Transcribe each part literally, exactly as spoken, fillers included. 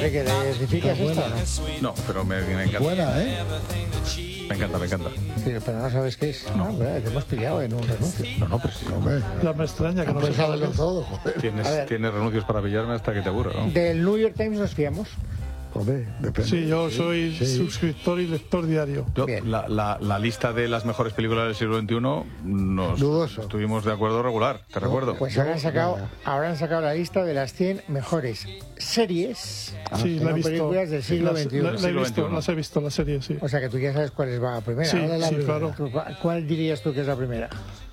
Enrique, ¿te identificas esta o no? No, pero me, me encanta. Buena, ¿eh? Me encanta, me encanta. Sí, pero no sabes qué es. No, hombre, te hemos pillado en un renuncio. No, no, pero sí. Hombre, Ya me extraña que no pues se saberlo sabe. todo, joder. Tienes, A ver. tienes renuncios para pillarme hasta que te aburra, ¿no? Del New York Times nos fiamos. Hombre, depende. Sí, yo soy sí. suscriptor y lector diario. Yo, Bien. la, la, la lista de las mejores películas del siglo veintiuno nos Dudoso. estuvimos de acuerdo regular, te recuerdo. Pues habrán sacado, habrán sacado la lista de las cien mejores series Sí, que la he no visto. películas del siglo Las- veintiuno. la- la he Siglo visto, veintiuno. las he visto, la serie, sí. O sea que tú ya sabes cuál es la primera. Sí, Ahora la sí, primera. claro. ¿Cuál, cuál dirías tú que es la primera?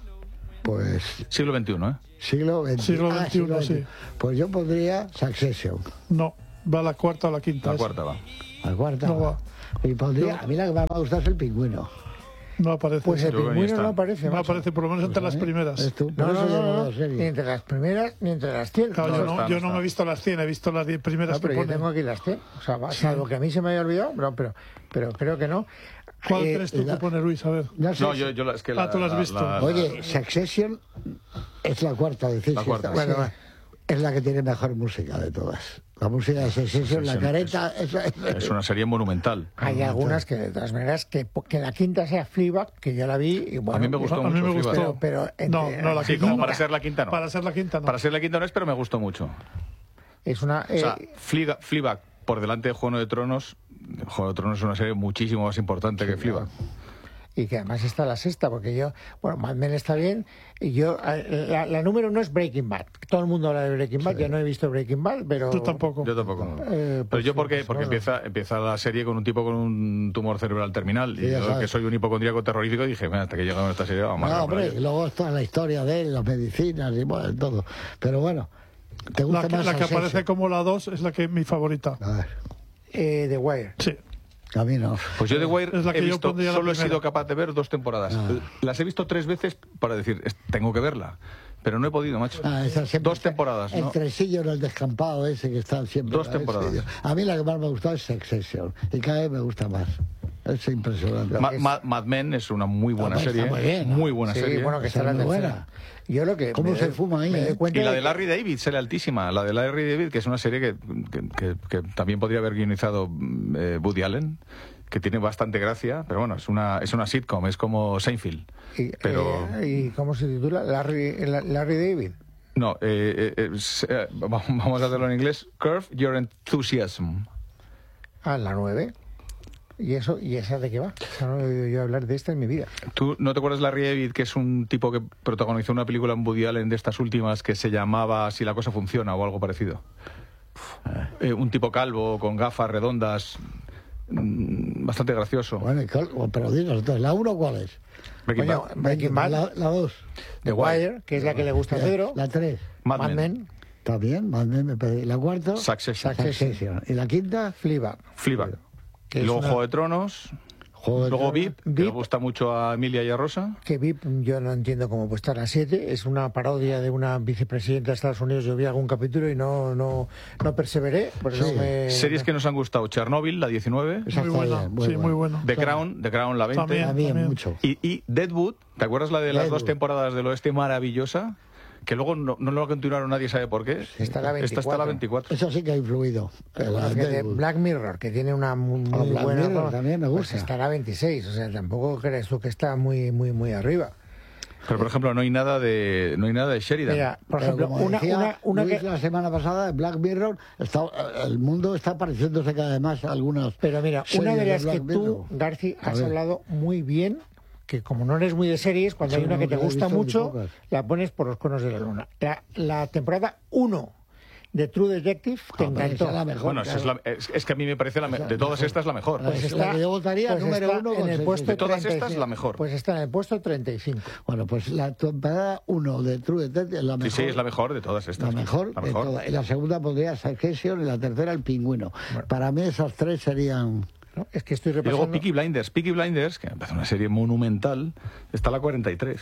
Pues Siglo veintiuno, ¿eh? siglo veintiuno. Siglo veintiuno, sí. Pues yo pondría Succession. No, va a la cuarta o la quinta. La esa. cuarta va. Al cuarto. No va. Y pondría, a mí la que más me gusta es el pingüino. No aparece. Pues el Creo que ni pingüino está. no aparece. no macho. aparece, por lo menos entre las primeras. ¿Ves tú? No, Por no, eso no, yo no, la no. serie. Ni entre las primeras ni entre las cien. Claro, No yo no, está, no yo está. no me he visto las cien, he visto las diez primeras No, pero que yo ponen. tengo aquí las cien. O sea, va- salvo que a mí se me haya olvidado, pero, pero, pero creo que no. ¿Cuál Eh, crees tú la- que pone Luis? A ver. No sé No, si- yo, yo la, es que Ah, la, tú la has la- visto. la- Oye, Succession es la cuarta, decís. La que cuarta. está- Bueno, sí. va. Es la que tiene mejor música de todas. La música de Succession, la Succession careta... esa- es una serie monumental. Hay algunas que, de todas maneras, que, que la quinta sea Fleabag, que yo la vi. Y bueno, A mí me gustó a mí mucho. me Fleabag. gustó. Pero, pero No, entre- no, la Sí, quinta como no. para ser la quinta no. Para ser la quinta, no. Para ser la quinta no es, pero me gustó mucho. es una. O sea, eh, Fleabag, Fleabag por delante de Juego de Tronos. Juego de Tronos es una serie muchísimo más importante que Fleabag. y que además está la sexta, porque yo, bueno, Mad Men está bien, y yo, eh, la, la número uno es Breaking Bad. Todo el mundo habla de Breaking Bad, yo no he visto Breaking Bad, pero... Tú tampoco. Yo tampoco. Eh, Pero pues yo sí, porque pues porque bueno. empieza empieza la serie con un tipo con un tumor cerebral terminal Sí, y ya yo sabes. que soy un hipocondríaco terrorífico dije, "Mira, hasta que llegamos a esta serie vamos a No, ver por hombre, ello". y luego toda la historia de él, las medicinas y bueno, todo. Pero bueno, ¿te gusta La que, más la que Succession? aparece como la dos es la que es mi favorita. A ver, Eh, The Wire. Sí. a mí no. Pues yo de Wire Es la que he yo visto, pondría la solo he primera. sido capaz de ver dos temporadas. Ah. Las he visto tres veces para decir, "Es- tengo que verla, pero no he podido, macho. Ah, esa siempre Dos está- temporadas, El ¿no? tresillo en el descampado ese que está siempre. Dos a ese temporadas. sitio. A mí la que más me gusta es Succession. Y cada vez me gusta más. Es impresionante. Ma- Ma- Mad Men es una muy buena Ah, pues serie, está muy bien, ¿no? muy buena Sí, serie. bueno, que está Esa la es muy tercera. buena. Yo lo que... ¿Cómo me se doy- fuma ahí, me doy eh? cuenta Y la de que- Larry David sale altísima. La de Larry David, que es una serie que, que, que- que también podría haber guionizado mm, eh, Woody Allen, que tiene bastante gracia, pero bueno, es una es una sitcom, es como Seinfeld. Y, Pero eh, ¿y cómo se titula? Larry, La- Larry David. no, eh, eh, es, eh, vamos vamos a hacerlo en inglés. Curve Your Enthusiasm. Ah, la nueve. ¿Y eso? ¿Y esa de qué va? O sea, no he oído yo hablar de esta en mi vida. ¿Tú no te acuerdas de Larry David, que es un tipo que protagonizó una película en Woody Allen de estas últimas que se llamaba Si la cosa funciona o algo parecido? Eh, un tipo calvo, con gafas redondas, mm, bastante gracioso. Bueno, y cuál- pero dinos, entonces, ¿la uno cuál es? Breaking Coño, Bad. Breaking Bad, La, la dos. The Wire, que es la que le gusta a Pedro. La tres. Mad Mad Men. Men, Está bien, Mad Men me parece. La cuarta. Succession. Succession. Y la quinta, Fleabag. Fleabag. Que Y es luego una- Juego de Tronos. Juego de Luego Tronos. VIP, que VIP. le gusta mucho a Emilia y a Rosa. Que V I P, yo no entiendo cómo puede estar a siete. Es una parodia de una vicepresidenta de Estados Unidos. Yo vi algún capítulo y no, no, no perseveré. Por eso Sí. me... Series que nos han gustado. Chernobyl, la diecinueve. Esa Muy está buena. bien, muy Sí, buena. muy buena. The Crown, The Crown, la veinte. También. A mí También. mucho. Y, y Deadwood, ¿te acuerdas la de las dos Deadwood. temporadas del oeste maravillosa? Que luego no, no lo continuaron, nadie sabe por qué. Está la Esta está la veinticuatro. Eso sí que ha influido. Pero La fíjate, Deadwood. Black Mirror, que tiene una muy, Ah, muy Black buena... Mirror también me pues gusta. estará a veintiséis. O sea, tampoco crees tú que está muy, muy, muy arriba. Pero, por ejemplo, no hay nada de, no hay nada de Sheridan. Mira, por Pero ejemplo, como una, decía una, una Luis que... la semana pasada, Black Mirror, está, el mundo está pareciéndose cada vez más a algunas. Pero mira, una series de las que Black tú, Mirror. Garci, A has ver. hablado muy bien, que como no eres muy de series, cuando Sí, hay una no, que te que la he gusta visto muy mucho, pocas. la pones por los conos de la luna. La, la temporada uno de True Detective te Joder, encantó. esa es la mejor. Bueno, esa es, la- es, es que a mí me parece la me- de todas estas la mejor. Pues Pues la está, que yo votaría, pues número está uno, en con el seis. puesto De todas treinta y estas, cinco. la mejor. Pues está en el puesto treinta y cinco. Bueno, pues la temporada uno de True Detective es la Sí, mejor. sí, es la mejor de todas estas. La mejor, La de mejor. todas. Y la segunda pondría Succession y la tercera El Pingüino. Para mí esas tres serían... ¿no? Es que estoy Y luego repasando... Peaky Blinders. Peaky Blinders, que me parece una serie monumental, está la cuarenta y tres.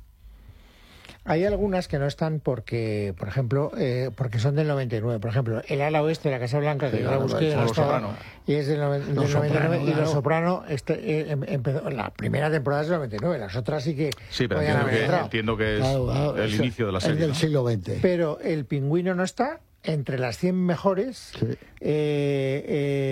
Hay algunas que no están porque, por ejemplo, eh, porque son del noventa y nueve. Por ejemplo, El ala oeste de la Casa Blanca, que Sí, yo la Ala busqué Oeste, no Los estaba, Soprano. y es del, noven- del Los noventa y nueve. Soprano, Y Los claro. Soprano, este, eh, em- empezó, la primera temporada es del noventa y nueve, las otras sí que Sí, pero podían entiendo haber que, entrado. entiendo que es Claro, claro, el eso inicio de la es serie. del ¿no? siglo veinte. Pero El Pingüino no está entre las cien mejores, Sí. eh,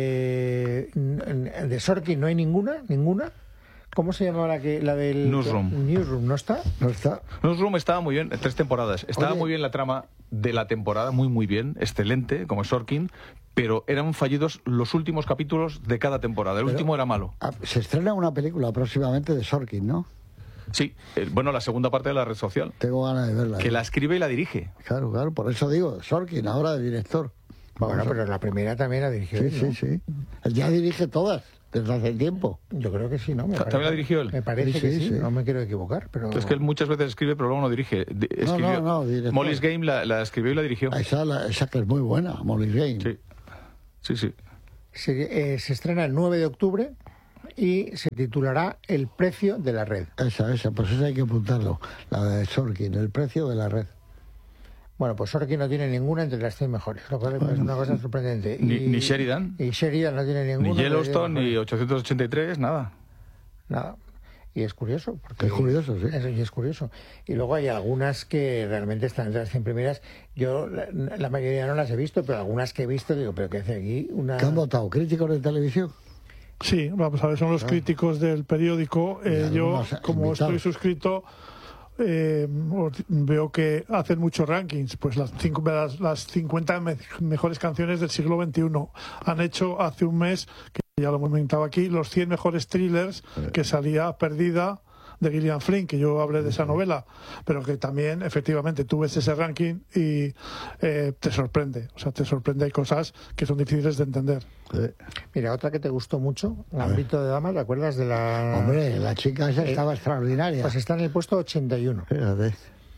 eh, n- de Sorkin no hay ninguna, ninguna. ¿Cómo se llamaba la que la del Newsroom. Newsroom, ¿no está? No está. Newsroom estaba muy bien, tres temporadas. Estaba Oye. muy bien la trama de la temporada, muy muy bien, excelente, como Sorkin, pero eran fallidos los últimos capítulos de cada temporada. El Pero- último era malo. Ah, se estrena una película próximamente de Sorkin, ¿no? Sí, eh, bueno, la segunda parte de la red social, Tengo ganas de verla. que la escribe y la dirige. Claro, claro, por eso digo, Sorkin, ahora de director. Vamos Bueno, a- pero la primera también la dirigió Sí, él, sí, ¿no? sí. Él ya dirige todas, desde hace tiempo. Yo creo que sí, ¿no? Me ¿También parece- la dirigió él? Me parece Sí, que sí, sí, sí. no me quiero equivocar, pero... Es que él muchas veces escribe, pero luego no dirige. Di- No, Escribió, no, no, director. Molly's Game la, la escribió y la dirigió. Esa, la- esa que es muy buena, Molly's Game. Sí, sí, sí. Se, eh, se estrena el nueve de octubre y se titulará El precio de la red. Esa, esa, pues esa hay que apuntarlo. La de Sorkin, el precio de la red. Bueno, pues Sorkin no tiene ninguna entre las cien mejores, lo cual es una cosa sorprendente. Ni- ni Sheridan. Y Sheridan no tiene ninguna. Ni entre las diez Yellowstone, ni mejores. ochocientos ochenta y tres, nada. Nada. Y es curioso. Porque Es curioso, sí. Es, y es curioso. Y luego hay algunas que realmente están entre las cien primeras. Yo la, la mayoría no las he visto, pero algunas que he visto digo, ¿pero qué hace aquí? Una... ¿Qué han votado? ¿Críticos de televisión? Sí, vamos a ver, son los críticos del periódico. Eh, Y yo, algunos como invitados. estoy suscrito, eh, os- veo que hacen muchos rankings. Pues las, cinco, las, las cincuenta me- mejores canciones del siglo veintiuno. Han hecho hace un mes, que ya lo hemos comentado aquí, los cien mejores thrillers que salía Perdida de Gillian Flynn, que yo hablé de esa novela, pero que también, efectivamente, tú ves ese ranking y eh, te sorprende. O sea, te sorprende, hay cosas que son difíciles de entender. Eh, Mira, otra que te gustó mucho, Gambito de Dama, ¿te acuerdas de la...? Hombre, la chica esa Eh, estaba extraordinaria. Pues está en el puesto ochenta y uno. Fíjate.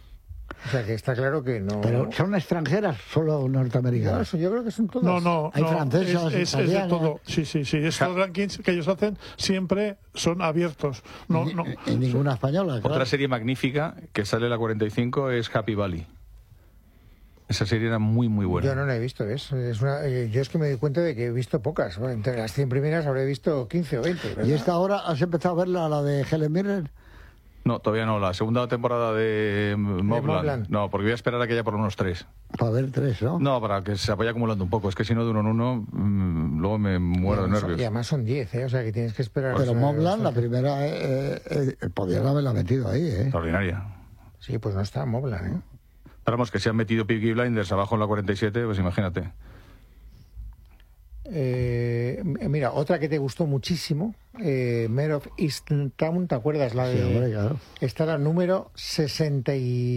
O sea que está claro que no... Pero son extranjeras, solo No, norteamericanas. eso yo creo que son todas. No, no, Hay no, francesas, es, es- es de italianas. todo. Sí, sí, sí. Estos rankings que ellos hacen siempre son abiertos. No, no. Y ninguna española, claro. Otra serie magnífica que sale en la cuarenta y cinco es Happy Valley. Esa serie era muy, muy buena. Yo no la he visto, ¿ves? Es una, eh, yo es que me doy cuenta de que he visto pocas. Bueno, entre las cien primeras habré visto quince o veinte. ¿verdad? ¿Y esta hora has empezado a ver la, la de Helen Mirren? No, todavía no. La segunda temporada de Mobland. Mobland. No, porque voy a esperar a que haya por unos tres. Para ver tres, ¿no? No, para que se vaya acumulando un poco. Es que si no de uno en uno, mmm, luego me muero de Y además- nervios. Y además son diez, ¿eh? O sea que tienes que esperar. Pero o sea, Mobland, o la sea, primera, eh, eh, eh, podrían haberla metido ahí, ¿eh? Extraordinaria. Sí, pues no está Mobland, ¿eh? Pero vamos, que se han metido Peaky Blinders abajo en la cuarenta y siete, pues imagínate. Eh, mira, otra que te gustó muchísimo, eh, Mayor of Easttown, ¿te acuerdas? La de, Sí, hombre, claro. Esta era el número sesenta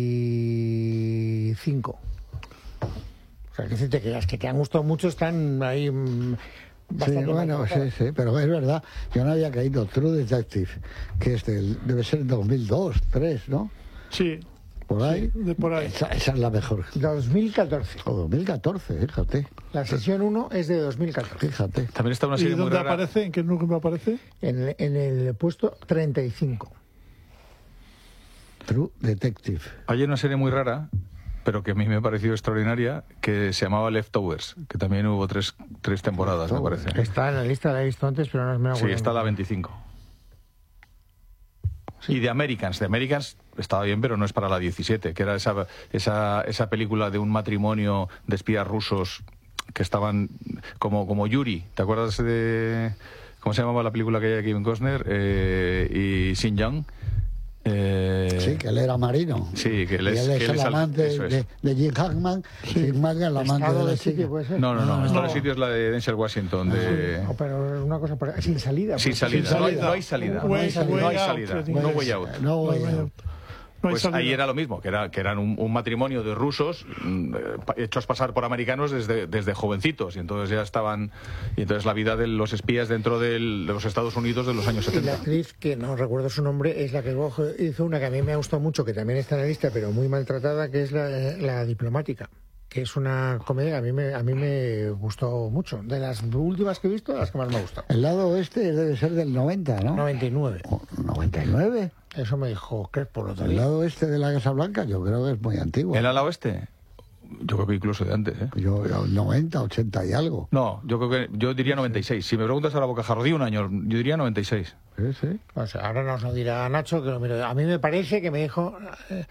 y cinco. O sea, que decirte que las que te han gustado mucho están ahí mm, Sí, bastante bueno, sí, maltratadas. sí, pero es verdad, yo no había caído. True Detective, que es del, debe ser dos mil dos, tres, ¿no? Sí, Por ahí. sí, de por ahí. Esa, esa es la mejor. dos mil catorce. O dos mil catorce, fíjate, La sesión uno es de dos mil catorce. fíjate. También está una ¿Y serie muy dónde rara. aparece? ¿En qué número aparece? En, en el puesto treinta y cinco. True Detective. Hay una serie muy rara, pero que a mí me ha parecido extraordinaria, que se llamaba Leftovers, que también hubo tres, tres temporadas, me Leftovers. parece. Está en la lista, la he visto antes, pero no me acuerdo. Sí, está la veinticinco. Y de Americans. De Americans estaba bien, pero no es para la diecisiete, que era esa, esa, esa película de un matrimonio de espías rusos que estaban como, como Yuri. ¿Te acuerdas de... ¿Cómo se llamaba la película que hay de Kevin Costner? Eh, y Sin Young. Eh, Sí, que él era marino. Sí, que él Y es- él que es él el es al- amante eso es. de, de Jim Hackman. Jim Hackman, el amante Estado de la de sitio, chica. puede ser. No, no, no. No, Estado no. de sitio es la de Denzel Washington. De... No, pero es una cosa por- sin salida. Sin pues. salida. Sin No hay, salida. no hay salida. Way- No hay salida. No hay way salida. out, No en way out. No, No hay way out. out. No hay Pues salida. ahí era lo mismo, que, era, que eran un, un matrimonio de rusos mm, eh, pa- hechos pasar por americanos desde, desde jovencitos. Y entonces ya estaban. Y entonces la vida de los espías dentro del- de los Estados Unidos de los años Y la setenta. actriz, que no recuerdo su nombre, es la que coge- hizo una que a mí me ha gustado mucho, que también está en la lista, pero muy maltratada, que es la, la diplomática. Que es una comedia que a mí, me, a mí me gustó mucho. De las últimas que he visto, las que más me ha gustado. El lado oeste debe ser del noventa, ¿no? noventa y nueve. O noventa y nueve. Eso me dijo Crespo el otro El día. lado oeste de la Casa Blanca yo creo que es muy antiguo. ¿El ala oeste? Yo creo que incluso de antes, ¿eh? Yo, yo noventa, ochenta y algo. No, yo creo que yo diría noventa y seis. Si me preguntas a la bocajarro, di un año, yo diría noventa y seis. Sí, sí. O sea, ahora nos lo dirá Nacho, que lo miro. A mí me parece que me dijo... eh,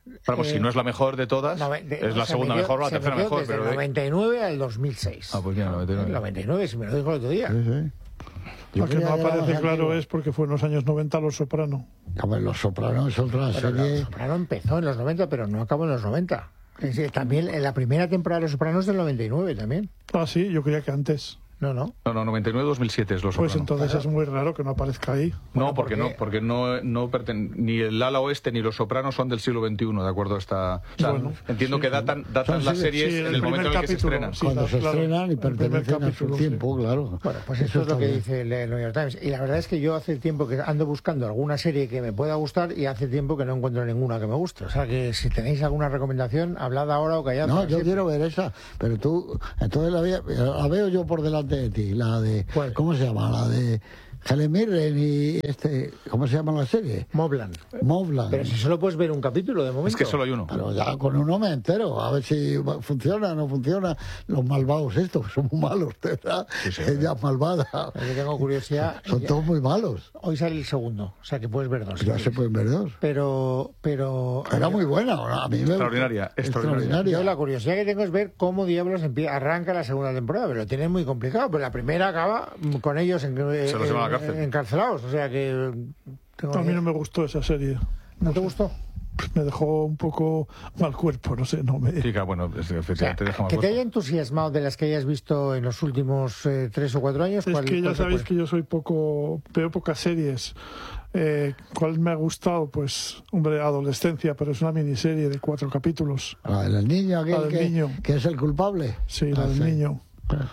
Vamos, Eh, si no es la mejor de todas, no, de- es la se segunda metió- mejor o la se tercera metió mejor. desde Pero el de- noventa y nueve al dos mil seis. Ah, pues ya, noventa y nueve. El noventa y nueve, si me lo dijo el otro día. Sí, sí. Yo Lo que creía no que era aparece más claro antigua. es porque fue en los años noventa Los Soprano. Hombre, Los Sopranos es otra Pero serie. Los Soprano empezó en los noventa, pero no acabó en los noventa. Es decir, también en la primera temporada de Los Sopranos del noventa y nueve también. Ah, sí, yo creía que antes. No, no. No, no, noventa y nueve dos mil siete es Los Pues Soprano. entonces es muy raro que no aparezca ahí. No, Bueno, porque, porque- no, porque no, no perten- ni el ala oeste ni Los Sopranos son del siglo veintiuno, de acuerdo a esta... O sea, Bueno, entiendo sí, que sí. datan, datan Son las series- series sí, en el el momento en primer el que se capítulo, estrenan. sí. Cuando se claro, estrenan y el primer pertenecen a su capítulo, sí. tiempo, claro. Bueno, pues Eso esto es lo está que bien. dice el, el New York Times. Y la verdad es que yo hace tiempo que ando buscando alguna serie que me pueda gustar y hace tiempo que no encuentro ninguna que me guste. O sea que si tenéis alguna recomendación, hablad ahora o callad. No, para yo siempre. quiero ver esa, pero tú, entonces la, veo- la veo yo por delante de ti, la de, ¿Cuál? ¿cómo se llama? La de Helen Mirren y este, ¿cómo se llama la serie? Mobland. Mobland. Pero si solo puedes ver un capítulo de momento. Es que solo hay uno. Pero ya con uno me entero, a ver si funciona o no funciona. Los malvados estos, son muy malos, ¿verdad? Ella es malvada. Yo tengo curiosidad. Son Ya- todos muy malos. Hoy sale el segundo, o sea que puedes ver dos. si Ya se quieres. pueden ver dos. Pero, pero. Era muy buena, a mí me Extraordinaria, extraordinaria. Yo la curiosidad que tengo es ver cómo diablos empie- arranca la segunda temporada, pero lo tienen muy complicado. Pero la primera acaba con ellos en, Se los llevan a la cárcel. en- encarcelados, o sea que. tengo A mí que- no me gustó esa serie. ¿No te gustó? Me dejó un poco mal cuerpo, no sé, no me... Sí, que, bueno, es- O sea, efectivamente deja mal que te puesto. haya entusiasmado de las que hayas visto en los últimos eh, tres o cuatro años. Es ¿cuál- que ya cuál te sabéis fue? que yo soy poco, veo pocas series. Eh, ¿Cuál me ha gustado? Pues, hombre, Adolescencia, pero es una miniserie de cuatro capítulos. La del niño, aquel La del que, niño. que es el culpable. Sí, Ah, la del sí. niño.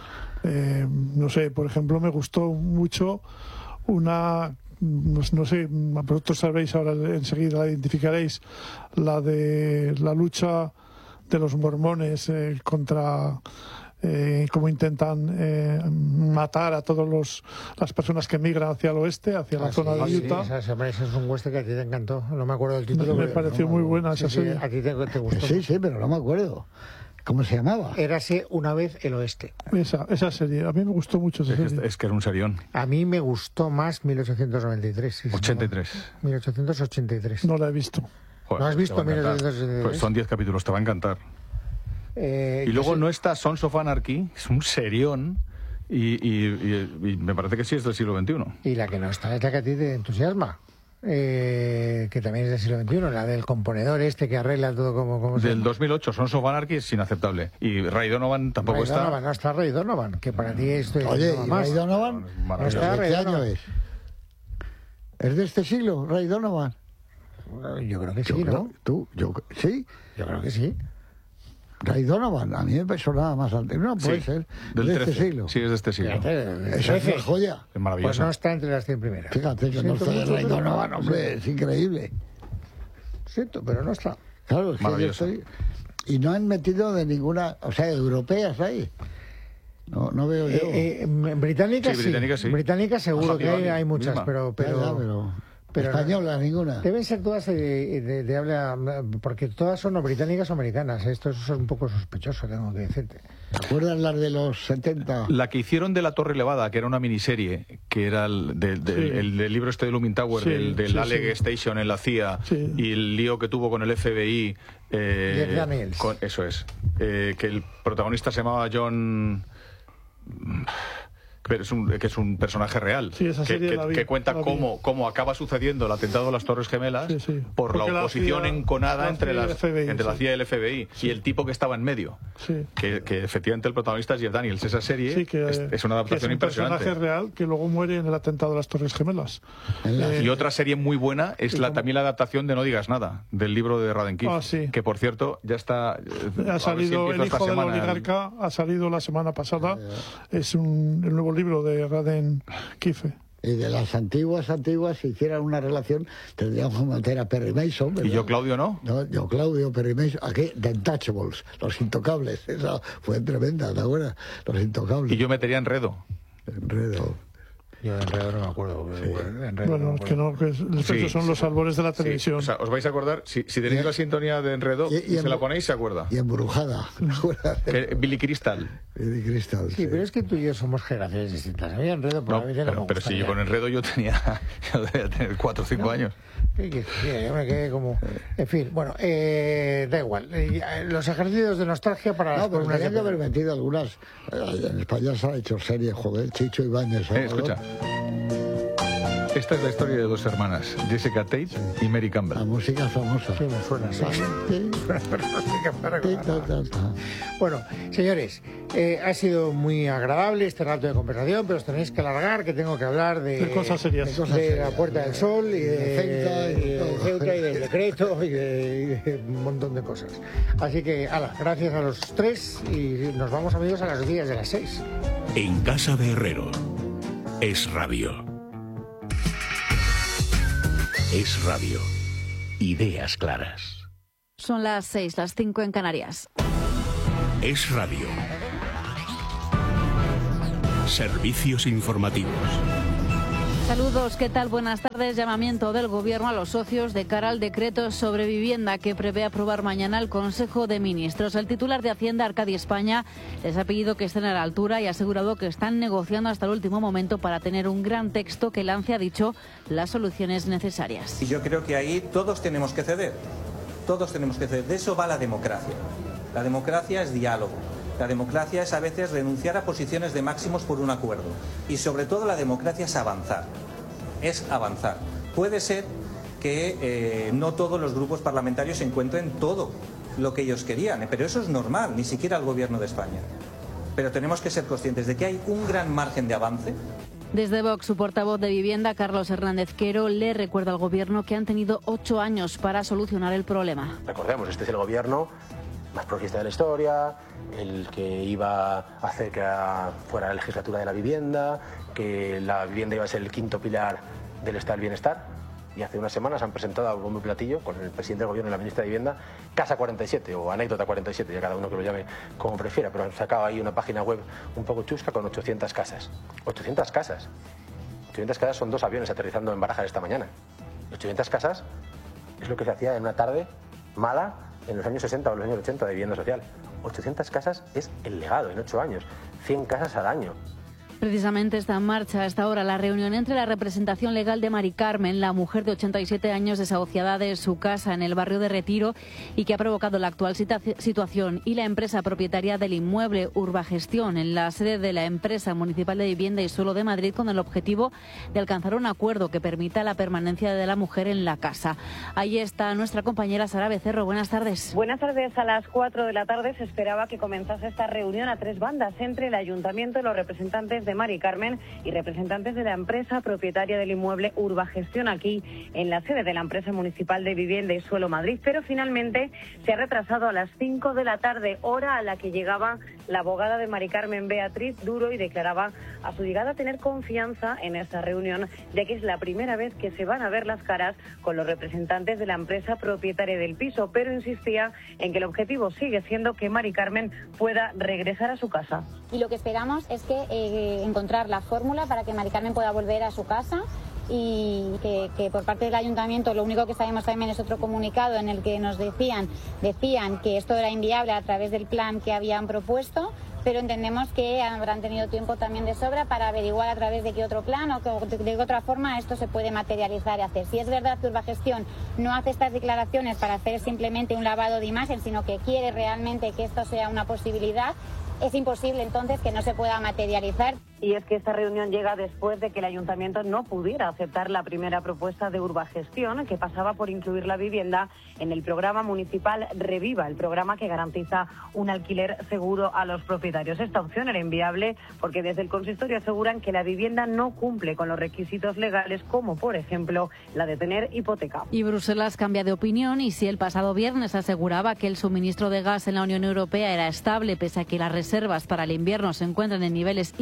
Eh, no sé, por ejemplo, me gustó mucho una, no, no sé, vosotros sabréis ahora enseguida, la identificaréis, la de la lucha de los mormones eh, contra eh, cómo intentan eh, matar a todas los, las personas que migran hacia el oeste, hacia la Ah, zona sí, de sí, Utah. esa- esa- ese es un western que a ti te encantó. No me acuerdo del título. Me pero- pareció no, muy no, buena sí, esa sí, serie. a ti te, te gustó. Sí, sí, pero no me acuerdo. ¿Cómo se llamaba? Érase una vez el oeste. Esa, esa serie, a mí me gustó mucho esa Es que, serie. es que era un serión. A mí me gustó más mil ochocientos noventa y tres. sí, sí, ochenta y tres. mil ochocientos ochenta y tres. No la he visto. Joder, ¿No has te visto va a encantar. mil novecientos ochenta y tres? Pues son diez capítulos, te va a encantar. Eh, Y yo luego sé- no está Sons of Anarchy, es un serión. Y, y- y- y me parece que sí es del siglo veintiuno. Y la que no está es la que a ti te entusiasma. Eh, que también es del siglo veintiuno, la del componedor este que arregla todo como... como se Del llama. dos mil ocho, Sons of Anarchy es inaceptable. Y Ray Donovan tampoco Ray está. Donovan, no está Ray Donovan, que para ti esto es Oye, nada ¿y más. Ray Donovan? Maravilloso. está ¿De Ray qué año Donovan. es? ¿Es de este siglo, Ray Donovan? Yo creo que Yo sí, creo- ¿no? ¿Tú? Yo, ¿Sí? Yo creo que sí. Ray Donovan, a mí me sonaba más antes. No, puede Sí, ser. del de trece. este siglo. Sí, es de este siglo. Fíjate, Esa es una joya. Es pues maravilloso. no está entre las cien primeras. Fíjate que no Siento está de mucho, Ray pero- Donovan, hombre, es increíble. Siento, pero no está. Claro, es que yo Maravilloso. estoy... Y no han metido de ninguna, o sea, europeas ahí. No, no veo yo. Eh, eh, británicas Sí, sí. británicas sí. Británicas seguro Happy que hay, Valley, hay muchas, misma. pero... Ya, pero, ya, pero, pero- española ninguna. Deben ser todas de, de- de habla... Porque todas son o británicas o americanas. Esto es un poco sospechoso, tengo que decirte. ¿Te acuerdas las de los setenta? La que hicieron de La Torre Elevada, que era una miniserie, que era el, de- de- Sí. el del libro este de Looming Tower, Sí, del, del sí, Alleg sí. Station en la C I A, Sí. y el lío que tuvo con el F B I. eh, Jeff Daniels. con- eso es. Eh, que el protagonista se llamaba John... Pero es un, que es un personaje real, Sí, esa que, serie que- la vi, que cuenta la vi. cómo, cómo acaba sucediendo el atentado de las Torres Gemelas Sí, sí. por la Porque la oposición C I A enconada la entre, C I A y las, el F B I, entre la sí. C I A y el F B I y el tipo que estaba en medio. Sí. Que, que efectivamente el protagonista es Jeff Daniels. Esa serie Sí, que, es, es una que es adaptación un impresionante. personaje real que luego muere en el atentado de las Torres Gemelas. En la- Eh, Y otra serie muy buena es ¿y la, cómo? también la adaptación de No digas nada, del libro de Raden Keith, Ah, sí. que por cierto ya está... eh, a ver Ha si salido empiezo El esta hijo del semana. oligarca, ha salido la semana pasada. Es un, el nuevo libro de Raden Keefe. Y de las antiguas, antiguas, si hicieran una relación, tendríamos que meter a Perry Mason. ¿verdad? Y yo, Claudio, ¿no? No, yo, Claudio, Perry Mason. Aquí, The Untouchables, Los Intocables. Esa fue tremenda, ¿te acuerdas? Los Intocables. Y yo metería Enredo. Enredo. Yo de Enredo no me acuerdo. Sí. De Enredo bueno, no me que no, que es, estos Sí, son sí, los sí. albores de la televisión. Sí, o sea, os vais a acordar, si, si tenéis Y- la sintonía de Enredo y- y, y se en- la ponéis, se acuerda. Y Embrujada, ¿te acuerdas? Que- Billy Crystal. De Cristal. Sí, pero es que tú y yo somos generaciones distintas. A mí Enredo por No, la vida no pero, me pero si gusta yo ya. con Enredo yo tenía, yo debía tener cuatro o cinco No. años. Sí, que- sí, yo me quedé como... En fin, bueno, eh, da igual. Eh, ya, los ejercicios de nostalgia para las No, pero columnas tenían de que haber Pedro. metido algunas. eh, En España se ha hecho serie, joder, Chicho Ibáñez. Eh, Salvador. escucha. Esta es la historia de dos hermanas, Jessica Tate y Mary La Campbell. música famosa. Sí, me suena así. Sí. Pero no sé qué para Sí, recordar. ta, ta, ta. Bueno, señores, eh, ha sido muy agradable este rato de conversación, pero os tenéis que alargar, que tengo que hablar de, De cosas serias. de, De cosas de serias. la Puerta del Sol y de, de Ceuta y de y de todo. Ceuta y del decreto y de, y de un montón de cosas. Así que, ala, gracias a los tres y nos vamos, amigos, a las días de las seis. En casa de Herrero. Es radio. Es radio. Ideas claras. Son las seis, las cinco en Canarias. Es radio. Servicios informativos. Saludos, ¿qué tal? Buenas tardes. Llamamiento del Gobierno a los socios de cara al decreto sobre vivienda que prevé aprobar mañana el Consejo de Ministros. El titular de Hacienda, Arcadi España, les ha pedido que estén a la altura y ha asegurado que están negociando hasta el último momento para tener un gran texto que lance, ha dicho, las soluciones necesarias. Y yo creo que ahí todos tenemos que ceder. Todos tenemos que ceder. De eso va la democracia. La democracia es diálogo. La democracia es a veces renunciar a posiciones de máximos por un acuerdo. Y sobre todo la democracia es avanzar. Es avanzar. Puede ser que eh, no todos los grupos parlamentarios encuentren todo lo que ellos querían, eh, pero eso es normal, ni siquiera el Gobierno de España. Pero tenemos que ser conscientes de que hay un gran margen de avance. Desde Vox, su portavoz de Vivienda, Carlos Hernández Quero, le recuerda al Gobierno que han tenido ocho años para solucionar el problema. Recordemos, este es el gobierno más progresista de la historia, el que iba a hacer que fuera la legislatura de la vivienda, que la vivienda iba a ser el quinto pilar del estado del bienestar. Y hace unas semanas han presentado a bombo y platillo con el presidente del gobierno y la ministra de Vivienda Casa cuarenta y siete o Anécdota cuarenta y siete, ya cada uno que lo llame como prefiera, pero han sacado ahí una página web un poco chusca con ochocientas casas. ochocientas casas. ochocientas casas son dos aviones aterrizando en Barajas esta mañana. ochocientas casas es lo que se hacía en una tarde mala en los años sesenta o los años ochenta de vivienda social. ochocientas casas es el legado en ocho años. cien casas al año. Precisamente está en marcha a esta hora la reunión entre la representación legal de Mari Carmen, la mujer de ochenta y siete años desahuciada de su casa en el barrio de Retiro y que ha provocado la actual situación, y la empresa propietaria del inmueble Urbagestión, en la sede de la empresa municipal de vivienda y suelo de Madrid, con el objetivo de alcanzar un acuerdo que permita la permanencia de la mujer en la casa. Ahí está nuestra compañera Sara Becerro. Buenas tardes. Buenas tardes. A las cuatro de la tarde se esperaba que comenzase esta reunión a tres bandas entre el ayuntamiento y los representantes de Mari Carmen y representantes de la empresa propietaria del inmueble Urbagestión, aquí en la sede de la empresa municipal de vivienda y suelo Madrid, pero finalmente se ha retrasado a las cinco de la tarde, hora a la que llegaba la abogada de Mari Carmen, Beatriz Duro, y declaraba a su llegada tener confianza en esta reunión, ya que es la primera vez que se van a ver las caras con los representantes de la empresa propietaria del piso, pero insistía en que el objetivo sigue siendo que Mari Carmen pueda regresar a su casa. Y lo que esperamos es que eh, encontrar la fórmula para que Mari Carmen pueda volver a su casa, y que, que por parte del ayuntamiento lo único que sabemos también es otro comunicado en el que nos decían decían que esto era inviable a través del plan que habían propuesto, pero entendemos que habrán tenido tiempo también de sobra para averiguar a través de qué otro plan o que, de qué otra forma esto se puede materializar y hacer. Si es verdad que Urbagestión no hace estas declaraciones para hacer simplemente un lavado de imagen, sino que quiere realmente que esto sea una posibilidad, es imposible entonces que no se pueda materializar. Y es que esta reunión llega después de que el ayuntamiento no pudiera aceptar la primera propuesta de Urbagestión, que pasaba por incluir la vivienda en el programa municipal Reviva, el programa que garantiza un alquiler seguro a los propietarios. Esta opción era inviable porque desde el consistorio aseguran que la vivienda no cumple con los requisitos legales, como por ejemplo la de tener hipoteca. Y Bruselas cambia de opinión, y si el pasado viernes aseguraba que el suministro de gas en la Unión Europea era estable pese a que las reservas para el invierno se encuentran en niveles inferiores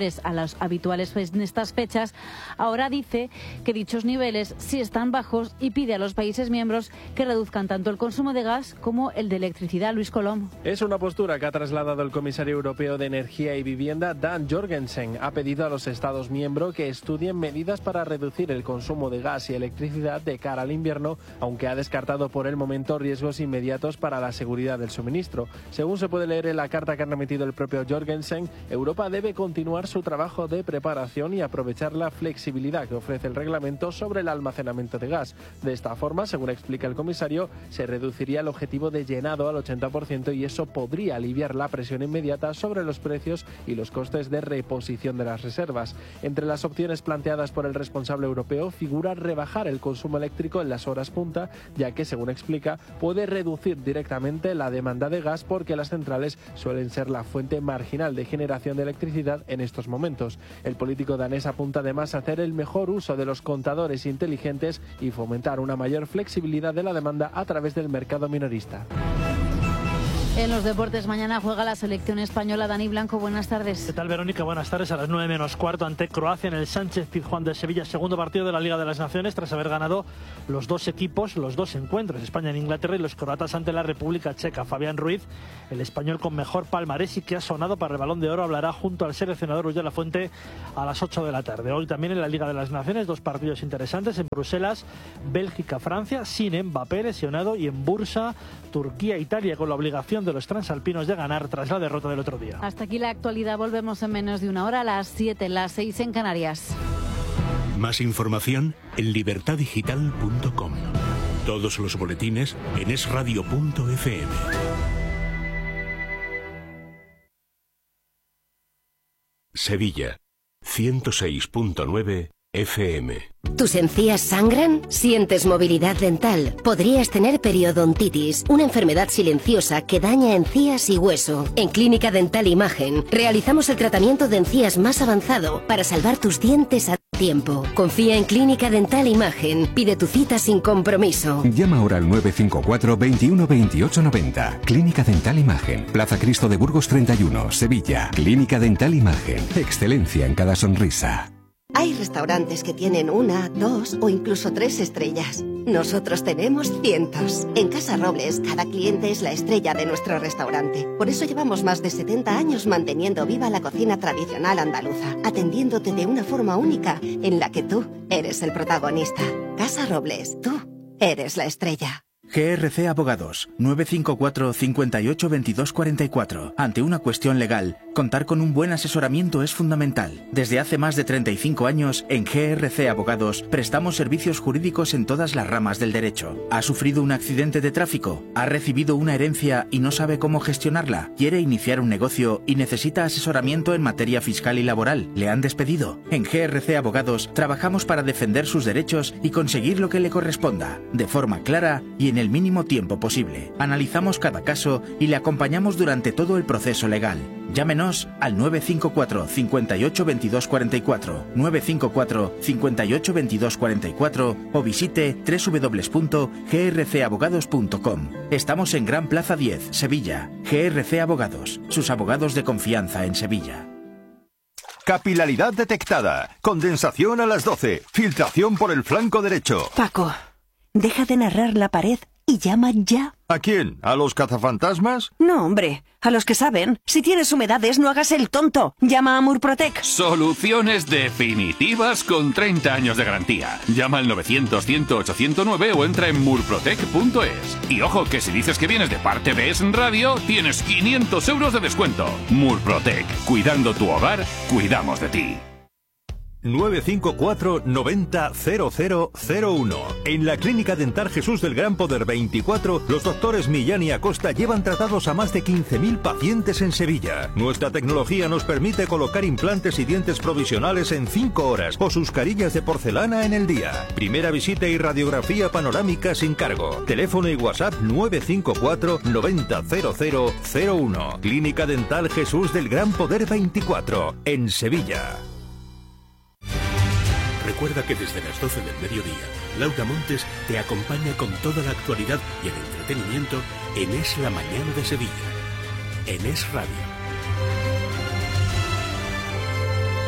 similares a los habituales en estas fechas, ahora dice que dichos niveles sí están bajos y pide a los países miembros que reduzcan tanto el consumo de gas como el de electricidad. Luis Colom. Es una postura que ha trasladado el comisario europeo de Energía y Vivienda, Dan Jorgensen. Ha pedido a los Estados miembros que estudien medidas para reducir el consumo de gas y electricidad de cara al invierno, aunque ha descartado por el momento riesgos inmediatos para la seguridad del suministro. Según se puede leer en la carta que ha remitido el propio Jorgensen, Europa debe continuar su trabajo de preparación y aprovechar la flexibilidad que ofrece el reglamento sobre el almacenamiento de gas. De esta forma, según explica el comisario, se reduciría el objetivo de llenado al ochenta por ciento y eso podría aliviar la presión inmediata sobre los precios y los costes de reposición de las reservas. Entre las opciones planteadas por el responsable europeo figura rebajar el consumo eléctrico en las horas punta, ya que, según explica, puede reducir directamente la demanda de gas porque las centrales suelen ser la fuente marginal de generación de electricidad en estos momentos. El político danés apunta además a hacer el mejor uso de los contadores inteligentes y fomentar una mayor flexibilidad de la demanda a través del mercado minorista. En los deportes, mañana juega la selección española. Dani Blanco, buenas tardes. ¿Qué tal, Verónica? Buenas tardes. A las nueve menos cuarto ante Croacia en el Sánchez Pizjuán de Sevilla, segundo partido de la Liga de las Naciones, tras haber ganado los dos equipos, los dos encuentros, España en Inglaterra y los croatas ante la República Checa. Fabián Ruiz, el español con mejor palmarés y que ha sonado para el Balón de Oro, hablará junto al seleccionador Luis de la Fuente a las ocho de la tarde. Hoy también en la Liga de las Naciones, dos partidos interesantes en Bruselas, Bélgica-Francia, sin Mbappé lesionado, y en Bursa, Turquía-Italia, con la obligación de los transalpinos de ganar tras la derrota del otro día. Hasta aquí la actualidad. Volvemos en menos de una hora, a las siete, las seis en Canarias. Más información en libertad digital punto com. Todos los boletines en es radio punto efe eme. Sevilla, ciento seis punto nueve efe eme. ¿Tus encías sangran? ¿Sientes movilidad dental? Podrías tener periodontitis, una enfermedad silenciosa que daña encías y hueso. En Clínica Dental Imagen realizamos el tratamiento de encías más avanzado para salvar tus dientes a tiempo. Confía en Clínica Dental Imagen. Pide tu cita sin compromiso. Llama ahora al nueve cinco cuatro, veintiuno, veintiocho, noventa. Clínica Dental Imagen. Plaza Cristo de Burgos treinta y uno, Sevilla. Clínica Dental Imagen. Excelencia en cada sonrisa. Hay restaurantes que tienen una, dos o incluso tres estrellas. Nosotros tenemos cientos. En Casa Robles, cada cliente es la estrella de nuestro restaurante. Por eso llevamos más de setenta años manteniendo viva la cocina tradicional andaluza, atendiéndote de una forma única en la que tú eres el protagonista. Casa Robles, tú eres la estrella. G R C Abogados, nueve cinco cuatro, cincuenta y ocho, veintidós, cuarenta y cuatro. Ante una cuestión legal, contar con un buen asesoramiento es fundamental. Desde hace más de treinta y cinco años, en G R C Abogados, prestamos servicios jurídicos en todas las ramas del derecho. ¿Ha sufrido un accidente de tráfico? ¿Ha recibido una herencia y no sabe cómo gestionarla? ¿Quiere iniciar un negocio y necesita asesoramiento en materia fiscal y laboral? ¿Le han despedido? En G R C Abogados, trabajamos para defender sus derechos y conseguir lo que le corresponda, de forma clara y en el mínimo tiempo posible. Analizamos cada caso y le acompañamos durante todo el proceso legal. Llámenos al nueve cinco cuatro, cincuenta y ocho, veintidós, cuarenta y cuatro, nueve cinco cuatro, cincuenta y ocho, veintidós, cuarenta y cuatro o visite doble u doble u doble u punto g r c abogados punto com. Estamos en Gran Plaza diez, Sevilla. G R C Abogados, sus abogados de confianza en Sevilla. Capilaridad detectada. Condensación a las doce. Filtración por el flanco derecho. Paco, deja de narrar la pared y llama ya. ¿A quién? ¿A los cazafantasmas? No, hombre, a los que saben. Si tienes humedades, no hagas el tonto. Llama a Murprotec. Soluciones definitivas con treinta años de garantía. Llama al novecientos, cien, ochocientos nueve o entra en murprotec punto es. Y ojo, que si dices que vienes de parte de Es Radio, tienes quinientos euros de descuento. Murprotec. Cuidando tu hogar, cuidamos de ti. nueve cinco cuatro, noventa, cero cero cero uno. En la Clínica Dental Jesús del Gran Poder veinticuatro, los doctores Millán y Acosta llevan tratados a más de quince mil pacientes en Sevilla. Nuestra tecnología nos permite colocar implantes y dientes provisionales en cinco horas o sus carillas de porcelana en el día. Primera visita y radiografía panorámica sin cargo. Teléfono y WhatsApp nueve cinco cuatro, noventa, cero cero cero uno. Clínica Dental Jesús del Gran Poder veinticuatro, en Sevilla. Recuerda que desde las doce del mediodía, Laura Montes te acompaña con toda la actualidad y el entretenimiento en Es la Mañana de Sevilla, en Es Radio.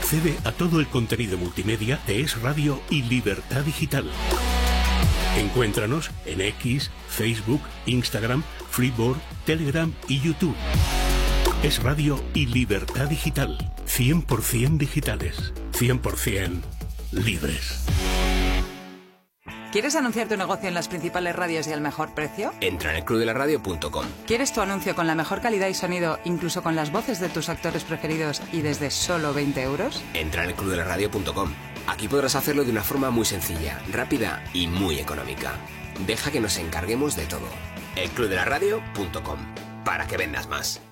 Accede a todo el contenido multimedia de Es Radio y Libertad Digital. Encuéntranos en X, Facebook, Instagram, Freeboard, Telegram y YouTube. Es Radio y Libertad Digital. cien por ciento digitales. cien por ciento libres. ¿Quieres anunciar tu negocio en las principales radios y al mejor precio? Entra en el club de la radio punto com. ¿Quieres tu anuncio con la mejor calidad y sonido, incluso con las voces de tus actores preferidos y desde solo veinte euros? Entra en el club de la radio punto com. Aquí podrás hacerlo de una forma muy sencilla, rápida y muy económica. Deja que nos encarguemos de todo. el club de la radio punto com. Para que vendas más.